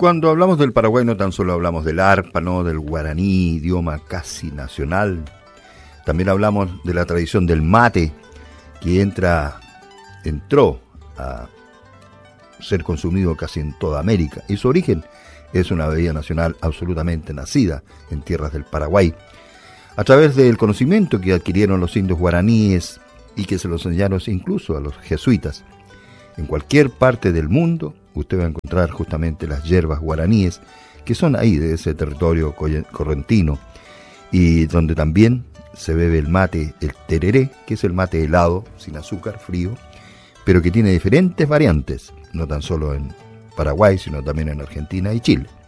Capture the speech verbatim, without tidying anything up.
Cuando hablamos del Paraguay no tan solo hablamos del arpa, ¿no? Del guaraní, idioma casi nacional. También hablamos de la tradición del mate, que entra, entró a ser consumido casi en toda América. Y su origen es una bebida nacional absolutamente nacida en tierras del Paraguay, a través del conocimiento que adquirieron los indios guaraníes y que se los enseñaron incluso a los jesuitas. En cualquier parte del mundo usted va a encontrar justamente las hierbas guaraníes, que son ahí de ese territorio correntino, y donde también se bebe el mate, el tereré, que es el mate helado, sin azúcar, frío, pero que tiene diferentes variantes, no tan solo en Paraguay, sino también en Argentina y Chile.